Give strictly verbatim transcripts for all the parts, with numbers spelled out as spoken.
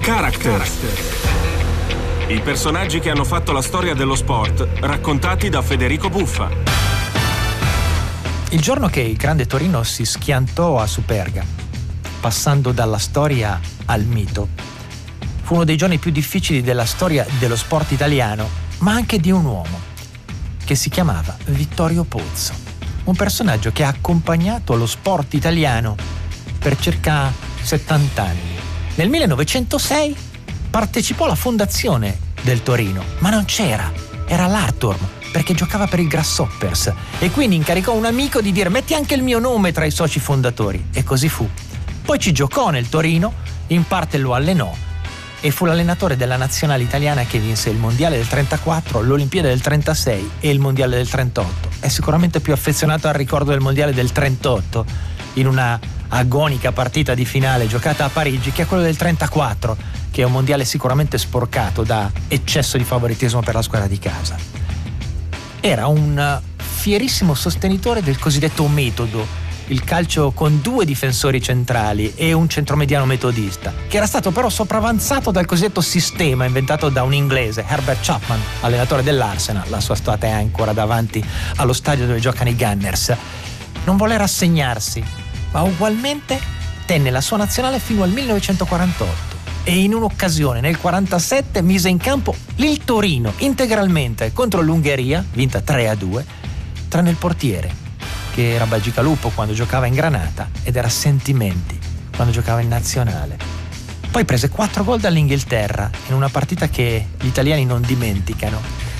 Characters. I personaggi che hanno fatto la storia dello sport, raccontati da Federico Buffa. Il giorno che il Grande Torino si schiantò a Superga, passando dalla storia al mito, fu uno dei giorni più difficili della storia dello sport italiano, ma anche di un uomo che si chiamava Vittorio Pozzo, un personaggio che ha accompagnato lo sport italiano per circa settanta anni. Nel millenovecentosei partecipò alla fondazione del Torino, ma non c'era, era l'Arturm, perché giocava per il Grasshoppers, e quindi incaricò un amico di dire: metti anche il mio nome tra i soci fondatori, e così fu. Poi ci giocò nel Torino, in parte lo allenò, e fu l'allenatore della nazionale italiana che vinse il mondiale del trentaquattro, l'Olimpiade del trentasei e il mondiale del trentotto. È sicuramente più affezionato al ricordo del mondiale del trentotto, in una agonica partita di finale giocata a Parigi, che è quello del trentaquattro, che è un mondiale sicuramente sporcato da eccesso di favoritismo per la squadra di casa. Era un fierissimo sostenitore del cosiddetto metodo, il calcio con due difensori centrali e un centromediano metodista, che era stato però sopravanzato dal cosiddetto sistema inventato da un inglese, Herbert Chapman, allenatore dell'Arsenal. La sua statua è ancora davanti allo stadio dove giocano i Gunners. Non volle rassegnarsi, ma ugualmente tenne la sua nazionale fino al millenovecentoquarantotto, e in un'occasione nel quarantasette mise in campo il Torino integralmente contro l'Ungheria, vinta tre a due, tranne il portiere, che era Bagigalupo quando giocava in Granata ed era Sentimenti quando giocava in nazionale. Poi prese quattro gol dall'Inghilterra in una partita che gli italiani non dimenticano,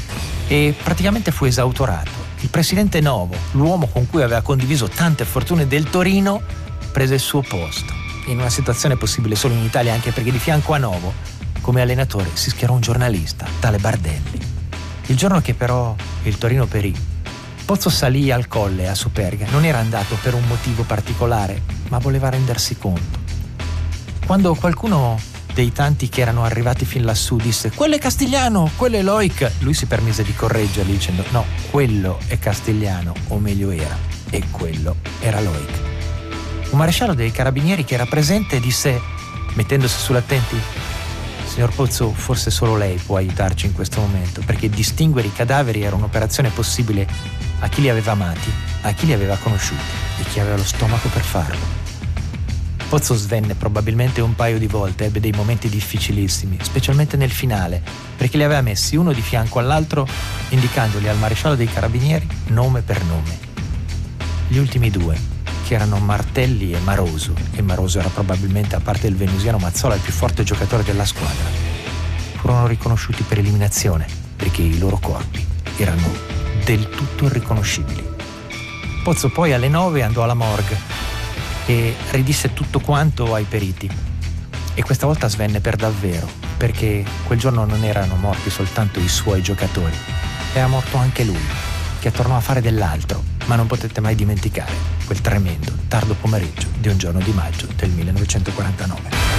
e praticamente fu esautorato. Il presidente Novo, l'uomo con cui aveva condiviso tante fortune del Torino, prese il suo posto, in una situazione possibile solo in Italia, anche perché di fianco a Novo, come allenatore, si schierò un giornalista, tale Bardelli. Il giorno che però il Torino perì, Pozzo salì al colle a Superga. Non era andato per un motivo particolare, ma voleva rendersi conto. Quando qualcuno dei tanti che erano arrivati fin lassù disse: quello è Castigliano, quello è Loic, lui si permise di correggerli dicendo: no, quello è Castigliano, o meglio era, e quello era Loic. Un maresciallo dei carabinieri che era presente disse, mettendosi sull'attenti: signor Pozzo, forse solo lei può aiutarci in questo momento, perché distinguere i cadaveri era un'operazione possibile a chi li aveva amati, a chi li aveva conosciuti e chi aveva lo stomaco per farlo. Pozzo svenne probabilmente un paio di volte, ebbe dei momenti difficilissimi, specialmente nel finale, perché li aveva messi uno di fianco all'altro, indicandoli al maresciallo dei carabinieri nome per nome. Gli ultimi due, che erano Martelli e Maroso, e Maroso era probabilmente, a parte il venusiano Mazzola, il più forte giocatore della squadra, furono riconosciuti per eliminazione, perché i loro corpi erano del tutto irriconoscibili. Pozzo poi alle nove andò alla morgue e ridisse tutto quanto ai periti, e questa volta svenne per davvero, perché quel giorno non erano morti soltanto i suoi giocatori, era morto anche lui, che tornò a fare dell'altro, ma non potette mai dimenticare quel tremendo tardo pomeriggio di un giorno di maggio del millenovecentoquarantanove.